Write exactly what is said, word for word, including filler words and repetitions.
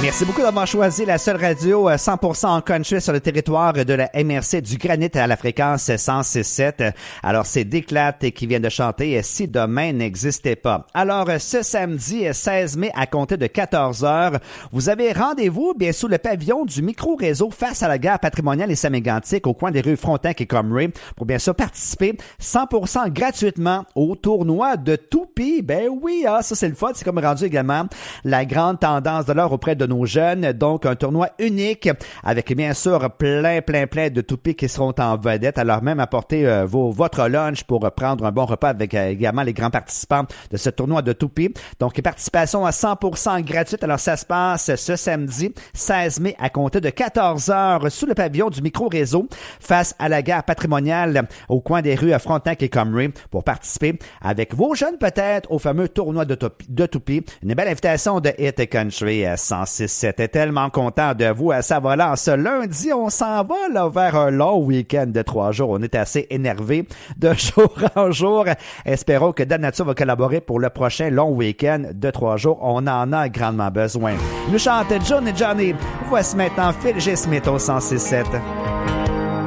Merci beaucoup d'avoir choisi la seule radio cent pour cent en country sur le territoire de la M R C du Granit à la fréquence cent six sept. Alors, c'est Déclate qui vient de chanter « Si demain n'existait pas ». Alors, ce samedi seize mai, à compter de quatorze heures, vous avez rendez-vous bien sous le pavillon du micro-réseau face à la gare patrimoniale et Saint-Mégantic au coin des rues Frontenac et Comrie pour bien sûr participer cent pour cent gratuitement au tournoi de Toupie. Ben oui, ah, ça c'est le fun. C'est comme rendu également la grande tendance de l'heure auprès de nos jeunes, donc un tournoi unique avec bien sûr plein, plein, plein de toupies qui seront en vedette. Alors même apporter euh, vos, votre lunch pour prendre un bon repas avec euh, également les grands participants de ce tournoi de toupies. Donc participation à cent pour cent gratuite. Alors ça se passe ce samedi seize mai à compter de quatorze heures sous le pavillon du micro-réseau face à la gare patrimoniale au coin des rues à Frontenac et Comrie pour participer avec vos jeunes peut-être au fameux tournoi de, toupies, de toupies. Une belle invitation de Hit Country à cent six sept. Tellement content de vous à sa volant. Ce lundi, on s'en va là, vers un long week-end de trois jours. On est assez énervé de jour en jour. Espérons que Dame Nature va collaborer pour le prochain long week-end de trois jours. On en a grandement besoin. Nous chante John et Johnny. Voici maintenant Phil G. Smith au cent six sept.